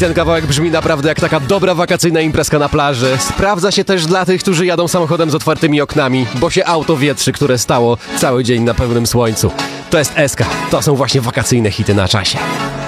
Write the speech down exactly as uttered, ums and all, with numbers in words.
ten kawałek brzmi naprawdę jak taka dobra wakacyjna imprezka na plaży. Sprawdza się też dla tych, którzy jadą samochodem z otwartymi oknami, bo się auto wietrzy, które stało cały dzień na pełnym słońcu. To jest S K. To są właśnie wakacyjne hity na czasie.